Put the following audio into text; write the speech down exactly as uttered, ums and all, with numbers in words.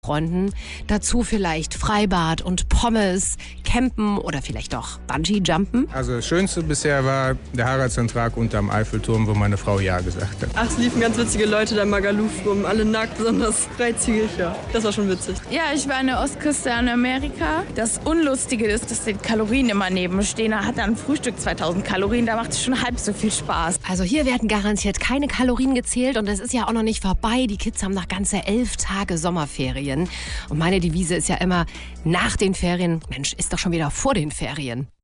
Freunden. Dazu vielleicht Freibad und Pommes, Campen oder vielleicht auch Bungee-Jumpen. Also das Schönste bisher war der Haraldsantrag unterm Eiffelturm, wo meine Frau Ja gesagt hat. Ach, es liefen ganz witzige Leute da im Magaluf rum, alle nackt, besonders freizügig, ja. Das war schon witzig. Ja, ich war an der Ostküste in Amerika. Das Unlustige ist, dass die Kalorien immer nebenstehen. Da hat dann ein Frühstück zweitausend Kalorien, da macht es schon halb so viel Spaß. Also hier werden garantiert keine Kalorien gezählt und es ist ja auch noch nicht vorbei. Die Kids haben noch ganze elf Tage Sommerferien. Und meine Devise ist ja immer, nach den Ferien, Mensch, ist doch schon wieder vor den Ferien.